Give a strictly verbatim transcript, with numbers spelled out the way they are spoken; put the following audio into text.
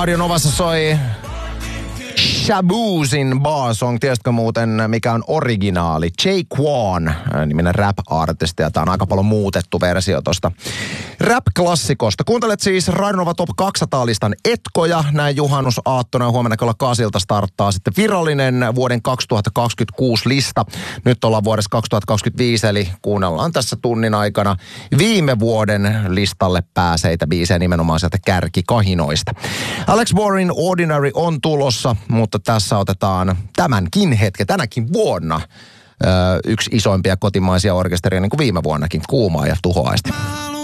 Radio Novassa soi Shaboosin Bar Song. Tiesitkö muuten, mikä on originaali? Jay Quan niminen rap-artisti, ja tää on aika paljon muutettu versio tosta rap-klassikosta. Kuuntelet siis Radio Nova Top kaksisataa-listan etkoja näin juhannusaattona. Huomenna kello kaasilta starttaa sitten virallinen vuoden kaksituhattakaksikymmentäkuusi lista. Nyt ollaan vuodessa kaksituhattakaksikymmentäviisi, eli kuunnellaan tässä tunnin aikana viime vuoden listalle pääseitä biisejä nimenomaan sieltä kärkikahinoista. Alex Warren Ordinary on tulossa, mutta tässä otetaan tämänkin hetken, tänäkin vuonna öö, yksi isoimpia kotimaisia orkesteria, niin kuin viime vuonnakin, Kuumaa ja Tuhoaista.